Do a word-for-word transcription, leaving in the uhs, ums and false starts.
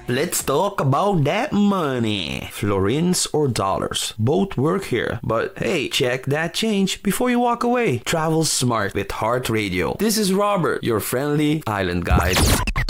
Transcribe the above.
Let's talk about that money. Florins or dollars, both work here. But hey, check that change before you walk away. Travel smart with Heart Radio. This is Robert, your friendly island guide.